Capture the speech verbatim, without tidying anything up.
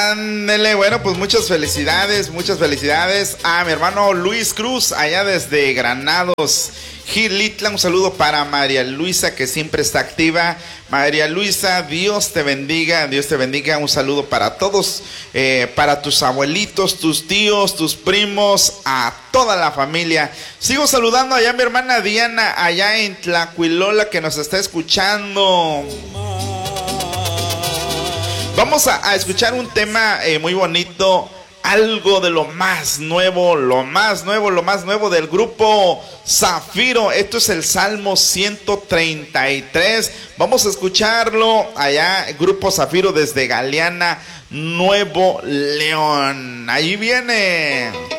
Ándele, bueno, pues muchas felicidades, muchas felicidades a mi hermano Luis Cruz, allá desde Granados, Gilitla. Un saludo para María Luisa, que siempre está activa. María Luisa, Dios te bendiga, Dios te bendiga. Un saludo para todos, eh, para tus abuelitos, tus tíos, tus primos, a toda la familia. Sigo saludando allá a mi hermana Diana, allá en Tlacuilola, que nos está escuchando. Vamos a, a escuchar un tema eh, muy bonito, algo de lo más nuevo, lo más nuevo, lo más nuevo del grupo Zafiro. Esto es el Salmo ciento treinta y tres. Vamos a escucharlo allá, Grupo Zafiro desde Galeana, Nuevo León. Ahí viene.